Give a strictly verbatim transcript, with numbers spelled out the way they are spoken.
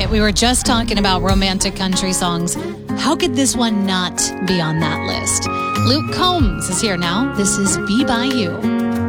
it. We were just talking about romantic country songs. How could this one not be on that list? Luke Combs is here now. This is Be By You.